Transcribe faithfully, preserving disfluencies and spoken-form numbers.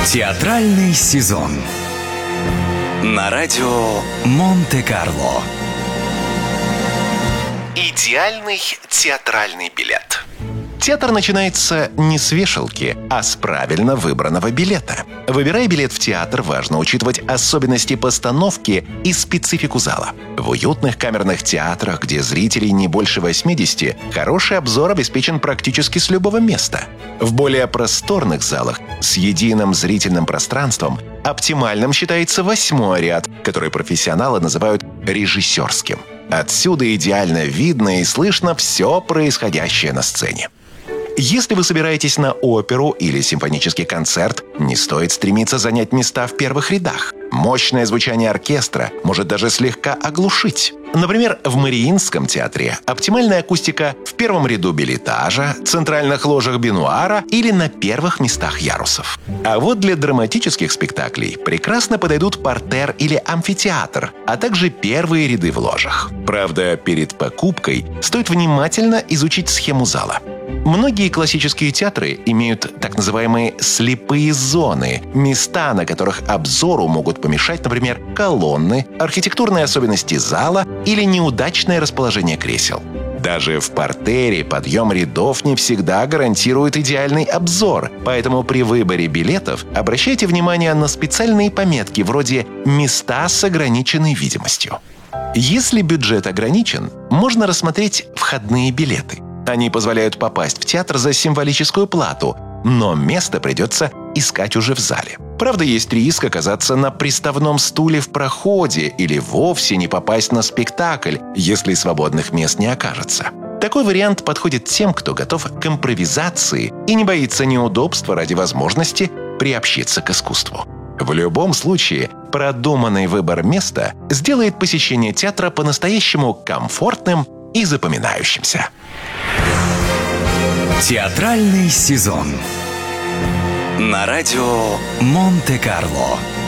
Театральный сезон на радио Монте-Карло. Идеальный театральный билет. Театр начинается не с вешалки, а с правильно выбранного билета. Выбирая билет в театр, важно учитывать особенности постановки и специфику зала. В уютных камерных театрах, где зрителей не больше восьмидесяти, хороший обзор обеспечен практически с любого места. В более просторных залах с единым зрительным пространством оптимальным считается восьмой ряд, который профессионалы называют режиссерским. Отсюда идеально видно и слышно все происходящее на сцене. Если вы собираетесь на оперу или симфонический концерт, не стоит стремиться занять места в первых рядах. Мощное звучание оркестра может даже слегка оглушить. Например, в Мариинском театре оптимальная акустика в первом ряду бильетажа, центральных ложах бенуара или на первых местах ярусов. А вот для драматических спектаклей прекрасно подойдут партер или амфитеатр, а также первые ряды в ложах. Правда, перед покупкой стоит внимательно изучить схему зала. Многие классические театры имеют так называемые слепые зоны, места, на которых обзору могут помешать, например, колонны, архитектурные особенности зала или неудачное расположение кресел. Даже в партере подъем рядов не всегда гарантирует идеальный обзор, поэтому при выборе билетов обращайте внимание на специальные пометки вроде «места с ограниченной видимостью». Если бюджет ограничен, можно рассмотреть входные билеты. Они позволяют попасть в театр за символическую плату, но место придется искать уже в зале. Правда, есть риск оказаться на приставном стуле в проходе или вовсе не попасть на спектакль, если свободных мест не окажется. Такой вариант подходит тем, кто готов к импровизации и не боится неудобства ради возможности приобщиться к искусству. В любом случае, продуманный выбор места сделает посещение театра по-настоящему комфортным и запоминающимся. Театральный сезон на радио Монте-Карло.